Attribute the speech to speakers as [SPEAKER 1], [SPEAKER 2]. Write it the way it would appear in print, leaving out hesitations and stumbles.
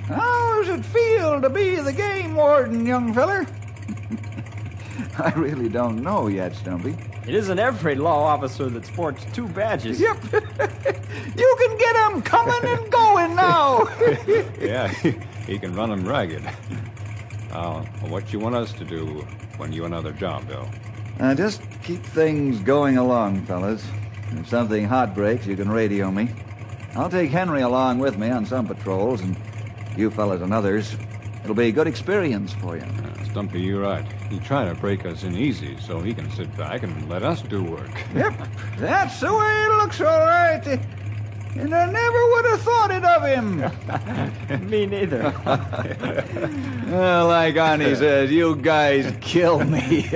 [SPEAKER 1] How's it feel to be the game warden, young feller? I really don't know yet, Stumpy.
[SPEAKER 2] It isn't every law officer that sports 2 badges.
[SPEAKER 1] Yep. You can get 'em coming and going now.
[SPEAKER 3] Yeah, he can run 'em ragged. What you want us to do when you another job, Bill?
[SPEAKER 1] Just keep things going along, fellas. If something hot breaks, you can radio me. I'll take Henry along with me on some patrols, and you fellas on others. It'll be a good experience for you.
[SPEAKER 3] Stumpy, you're right. He tried to break us in easy so he can sit back and let us do work.
[SPEAKER 1] Yep, that's the way it looks, all right. And I never would have thought it of him.
[SPEAKER 2] Me neither.
[SPEAKER 1] Well, like Arnie says, you guys kill me.